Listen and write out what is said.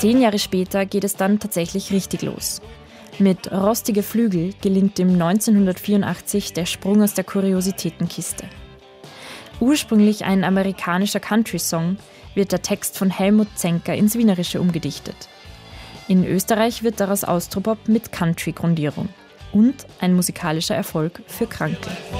10 Jahre später geht es dann tatsächlich richtig los. Mit Rostige Flügel gelingt ihm 1984 der Sprung aus der Kuriositätenkiste. Ursprünglich ein amerikanischer Country-Song, wird der Text von Helmut Zenker ins Wienerische umgedichtet. In Österreich wird daraus Austropop mit Country-Grundierung und ein musikalischer Erfolg für Krankl.